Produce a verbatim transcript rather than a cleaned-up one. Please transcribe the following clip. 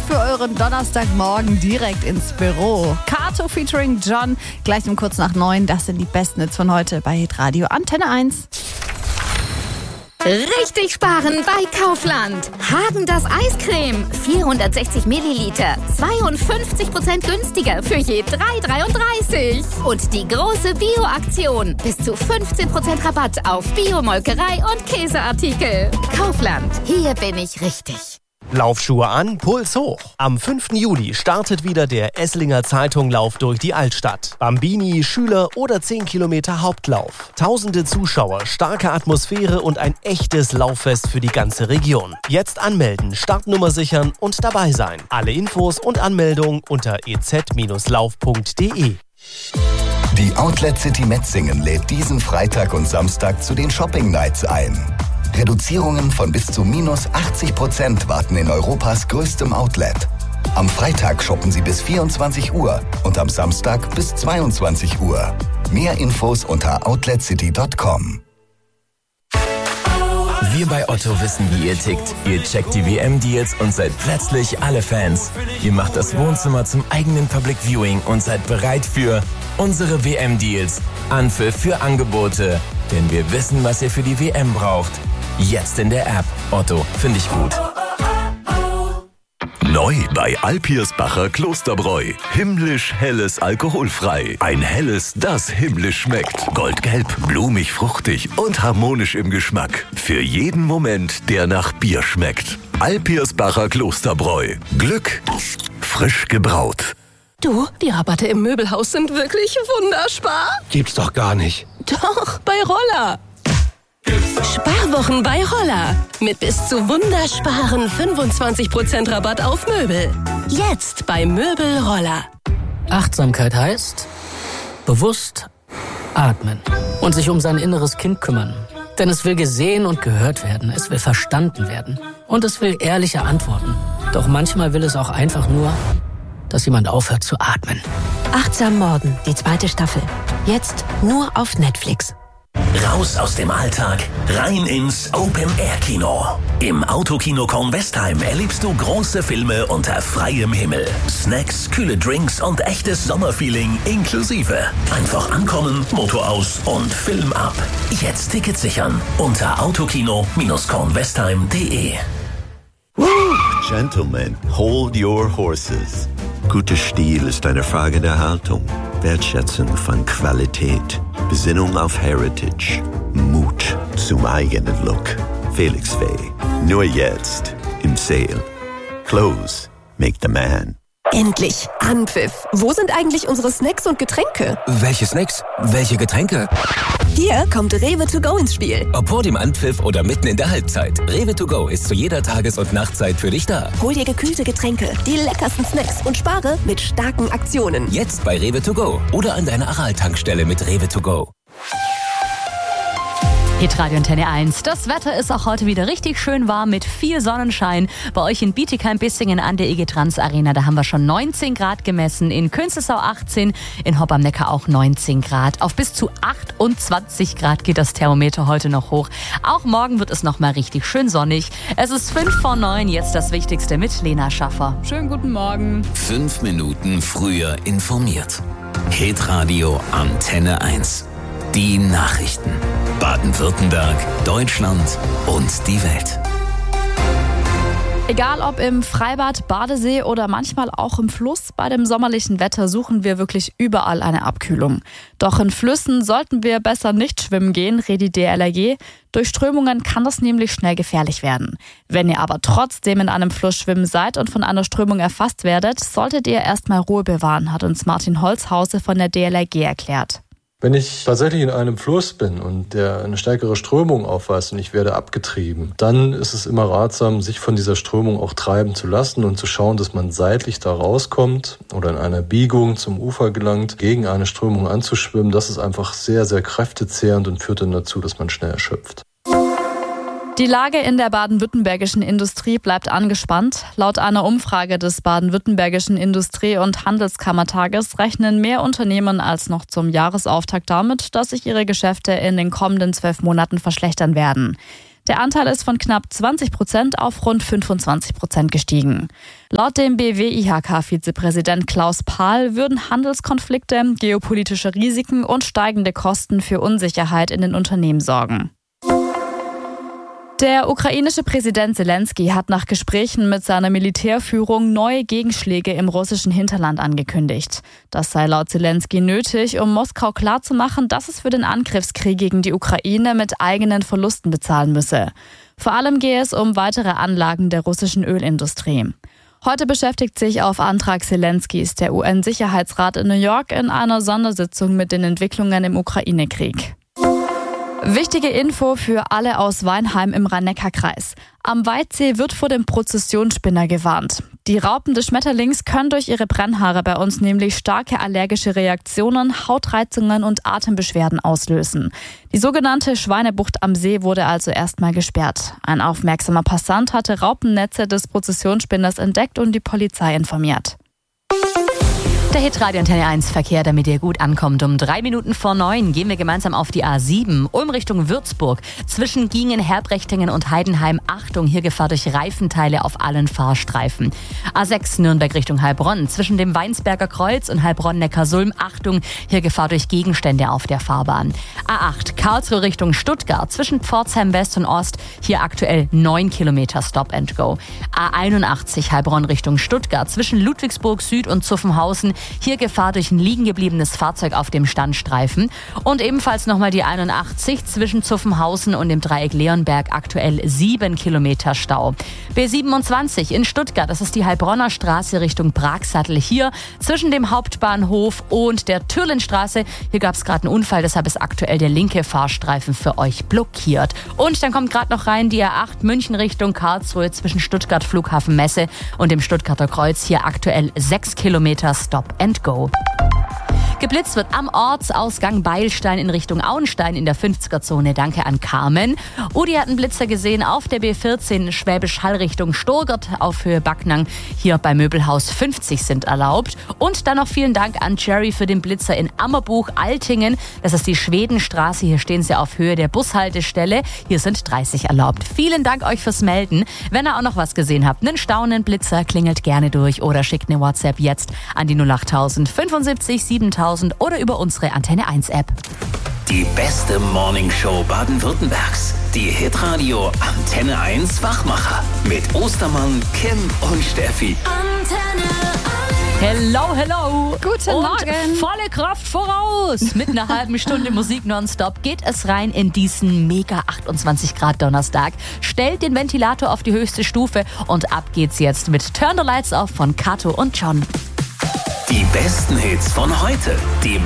für euren Donnerstagmorgen direkt ins Büro. Kato featuring John, gleich um kurz nach neun. Das sind die besten Hits von heute bei Hitradio Antenne eins. Richtig sparen bei Kaufland. Häagen-Dazs Eiscreme, vierhundertsechzig Milliliter, zweiundfünfzig Prozent günstiger für je drei Euro dreiunddreißig. Und die große Bio-Aktion, bis zu fünfzehn Prozent Rabatt auf Bio-Molkerei und Käseartikel. Kaufland, hier bin ich richtig. Laufschuhe an, Puls hoch. Am fünften Juli startet wieder der Esslinger Zeitung-Lauf durch die Altstadt. Bambini, Schüler oder zehn Kilometer Hauptlauf. Tausende Zuschauer, starke Atmosphäre und ein echtes Lauffest für die ganze Region. Jetzt anmelden, Startnummer sichern und dabei sein. Alle Infos und Anmeldung unter e z lauf punkt d e. Die Outlet City Metzingen lädt diesen Freitag und Samstag zu den Shopping Nights ein. Reduzierungen von bis zu minus achtzig Prozent warten in Europas größtem Outlet. Am Freitag shoppen Sie bis vierundzwanzig Uhr und am Samstag bis zweiundzwanzig Uhr. Mehr Infos unter outlet city punkt com. Wir bei Otto wissen, wie ihr tickt. Ihr checkt die W M-Deals und seid plötzlich alle Fans. Ihr macht das Wohnzimmer zum eigenen Public Viewing und seid bereit für unsere W M-Deals. Anpfiff für Angebote. Denn wir wissen, was ihr für die W M braucht. Jetzt in der App. Otto, finde ich gut. Neu bei Alpirsbacher Klosterbräu. Himmlisch helles alkoholfrei. Ein helles, das himmlisch schmeckt. Goldgelb, blumig, fruchtig und harmonisch im Geschmack. Für jeden Moment, der nach Bier schmeckt. Alpirsbacher Klosterbräu. Glück, frisch gebraut. Du, die Rabatte im Möbelhaus sind wirklich wunderspar. Gibt's doch gar nicht. Doch, bei Roller. Sparwochen bei Roller. Mit bis zu wundersparen fünfundzwanzig Prozent Rabatt auf Möbel. Jetzt bei Möbel Roller. Achtsamkeit heißt bewusst atmen und sich um sein inneres Kind kümmern. Denn es will gesehen und gehört werden, es will verstanden werden und es will ehrliche Antworten. Doch manchmal will es auch einfach nur, dass jemand aufhört zu atmen. Achtsam Morden, die zweite Staffel. Jetzt nur auf Netflix. Raus aus dem Alltag, rein ins Open-Air-Kino. Im Autokino Kornwestheim erlebst du große Filme unter freiem Himmel. Snacks, kühle Drinks und echtes Sommerfeeling inklusive. Einfach ankommen, Motor aus und Film ab. Jetzt Tickets sichern unter autokino kornwestheim punkt de. Gentlemen, hold your horses. Guter Stil ist eine Frage der Haltung, Wertschätzung von Qualität, Besinnung auf Heritage, Mut zum eigenen Look. Felix Faye, nur jetzt im Sale. Clothes make the man. Endlich Anpfiff. Wo sind eigentlich unsere Snacks und Getränke? Welche Snacks? Welche Getränke? Hier kommt Rewe to go ins Spiel. Ob vor dem Anpfiff oder mitten in der Halbzeit. Rewe to go ist zu jeder Tages- und Nachtzeit für dich da. Hol dir gekühlte Getränke, die leckersten Snacks und spare mit starken Aktionen. Jetzt bei Rewe to go oder an deiner Aral-Tankstelle mit Rewe to go. Hitradio Antenne eins. Das Wetter ist auch heute wieder richtig schön warm mit viel Sonnenschein. Bei euch in Bietigheim-Bissingen an der I G Trans Arena, da haben wir schon neunzehn Grad gemessen. In Künzelsau achtzehn, in Hopp am Neckar auch neunzehn Grad. Auf bis zu achtundzwanzig Grad geht das Thermometer heute noch hoch. Auch morgen wird es noch mal richtig schön sonnig. Es ist fünf vor neun, jetzt das Wichtigste mit Lena Schaffer. Schönen guten Morgen. Fünf Minuten früher informiert. Hitradio Antenne eins. Die Nachrichten. Baden-Württemberg, Deutschland und die Welt. Egal ob im Freibad, Badesee oder manchmal auch im Fluss, bei dem sommerlichen Wetter suchen wir wirklich überall eine Abkühlung. Doch in Flüssen sollten wir besser nicht schwimmen gehen, rät die D L R G. Durch Strömungen kann das nämlich schnell gefährlich werden. Wenn ihr aber trotzdem in einem Fluss schwimmen seid und von einer Strömung erfasst werdet, solltet ihr erstmal Ruhe bewahren, hat uns Martin Holzhause von der D L R G erklärt. Wenn ich tatsächlich in einem Fluss bin und der eine stärkere Strömung aufweist und ich werde abgetrieben, dann ist es immer ratsam, sich von dieser Strömung auch treiben zu lassen und zu schauen, dass man seitlich da rauskommt oder in einer Biegung zum Ufer gelangt, gegen eine Strömung anzuschwimmen. Das ist einfach sehr, sehr kräftezehrend und führt dann dazu, dass man schnell erschöpft. Die Lage in der baden-württembergischen Industrie bleibt angespannt. Laut einer Umfrage des baden-württembergischen Industrie- und Handelskammertages rechnen mehr Unternehmen als noch zum Jahresauftakt damit, dass sich ihre Geschäfte in den kommenden zwölf Monaten verschlechtern werden. Der Anteil ist von knapp zwanzig Prozent auf rund fünfundzwanzig Prozent gestiegen. Laut dem B W I H K-Vizepräsident Klaus Pahl würden Handelskonflikte, geopolitische Risiken und steigende Kosten für Unsicherheit in den Unternehmen sorgen. Der ukrainische Präsident Zelensky hat nach Gesprächen mit seiner Militärführung neue Gegenschläge im russischen Hinterland angekündigt. Das sei laut Zelensky nötig, um Moskau klarzumachen, dass es für den Angriffskrieg gegen die Ukraine mit eigenen Verlusten bezahlen müsse. Vor allem gehe es um weitere Anlagen der russischen Ölindustrie. Heute beschäftigt sich auf Antrag Zelenskys der U N-Sicherheitsrat in New York in einer Sondersitzung mit den Entwicklungen im Ukraine-Krieg. Wichtige Info für alle aus Weinheim im Rhein-Neckar-Kreis. Am Weitsee wird vor dem Prozessionsspinner gewarnt. Die Raupen des Schmetterlings können durch ihre Brennhaare bei uns nämlich starke allergische Reaktionen, Hautreizungen und Atembeschwerden auslösen. Die sogenannte Schweinebucht am See wurde also erstmal gesperrt. Ein aufmerksamer Passant hatte Raupennetze des Prozessionsspinners entdeckt und die Polizei informiert. Der Hitradio Antenne eins Verkehr, damit ihr gut ankommt. Um drei Minuten vor neun gehen wir gemeinsam auf die A sieben, Ulm Richtung Würzburg. Zwischen Giengen, Herbrechtingen und Heidenheim. Achtung, hier Gefahr durch Reifenteile auf allen Fahrstreifen. A sechs Nürnberg Richtung Heilbronn. Zwischen dem Weinsberger Kreuz und Heilbronn-Neckarsulm. Achtung, hier Gefahr durch Gegenstände auf der Fahrbahn. A acht Karlsruhe Richtung Stuttgart. Zwischen Pforzheim West und Ost. Hier aktuell neun Kilometer Stop and Go. A einundachtzig Heilbronn Richtung Stuttgart. Zwischen Ludwigsburg Süd und Zuffenhausen. Hier Gefahr durch ein liegen gebliebenes Fahrzeug auf dem Standstreifen. Und ebenfalls nochmal die einundachtzig zwischen Zuffenhausen und dem Dreieck Leonberg. Aktuell sieben Kilometer Stau. B siebenundzwanzig in Stuttgart, das ist die Heilbronner Straße Richtung Pragsattel. Hier zwischen dem Hauptbahnhof und der Türlenstraße. Hier gab es gerade einen Unfall, deshalb ist aktuell der linke Fahrstreifen für euch blockiert. Und dann kommt gerade noch rein die A acht München Richtung Karlsruhe zwischen Stuttgart Flughafen Messe und dem Stuttgarter Kreuz. Hier aktuell sechs Kilometer Stop and Go. Geblitzt wird am Ortsausgang Beilstein in Richtung Auenstein in der fünfziger-Zone. Danke an Carmen. Udi hat einen Blitzer gesehen auf der B vierzehn Schwäbisch Hall Richtung Sturgert auf Höhe Backnang. Hier bei Möbelhaus fünfzig sind erlaubt. Und dann noch vielen Dank an Jerry für den Blitzer in Ammerbuch Altingen. Das ist die Schwedenstraße. Hier stehen sie auf Höhe der Bushaltestelle. Hier sind dreißig erlaubt. Vielen Dank euch fürs Melden. Wenn ihr auch noch was gesehen habt, einen staunenden Blitzer, klingelt gerne durch oder schickt eine WhatsApp jetzt an die null acht null fünfundsiebzig siebentausend oder über unsere Antenne eins App. Die beste Morningshow Baden-Württembergs. Die Hitradio Antenne eins Wachmacher. Mit Ostermann, Kim und Steffi. Antenne eins. Hello, hello. Guten und Morgen. Volle Kraft voraus. Mit einer halben Stunde Musik nonstop geht es rein in diesen mega achtundzwanzig Grad Donnerstag. Stellt den Ventilator auf die höchste Stufe und ab geht's jetzt mit Turn the Lights Off von Kato und John. Die besten Hits von heute. Die